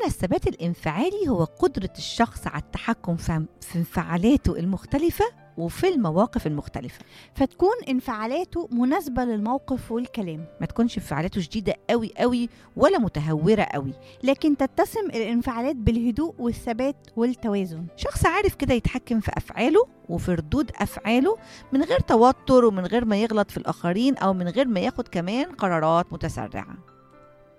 الثبات الانفعالي هو قدرة الشخص على التحكم في انفعالاته المختلفة وفي المواقف المختلفة. فتكون انفعالاته مناسبة للموقف والكلام، ما تكونش انفعالاته شديدة قوي قوي ولا متهورة قوي. لكن تتسم الانفعالات بالهدوء والثبات والتوازن. شخص عارف كده يتحكم في أفعاله وفي ردود أفعاله من غير توتر ومن غير ما يغلط في الآخرين أو من غير ما ياخد كمان قرارات متسرعة.